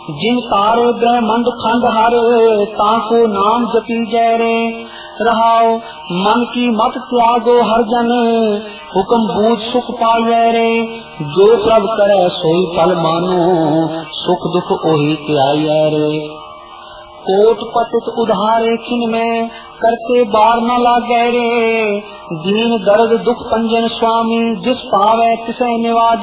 जिन तारे ब्रह्मंड खंड हर ताको नाम जपी जय रे। रहाओ मन की मत त्यागो हर जन हुक्म बूझ सुख पाइए रे। जो प्रभ करे सोई फल मानो सुख दुख ओही त्याइए रे। कोट पतित उधारे खिन में करते बार न लागे रे। दीन दर्द दुख पंजन स्वामी जिस पावे तिसे निवाज